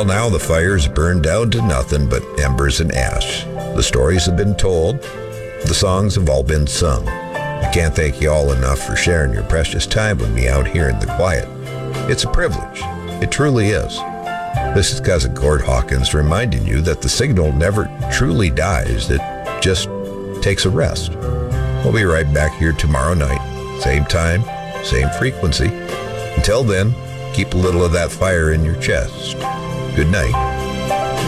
Well, now the fire's burned down to nothing but embers and ash. The stories have been told. The songs have all been sung. I can't thank you all enough for sharing your precious time with me out here in the quiet. It's a privilege. It truly is. This is Cousin Cord Hawkins reminding you that the signal never truly dies. It just takes a rest. We'll be right back here tomorrow night. Same time, same frequency. Until then, keep a little of that fire in your chest. Good night.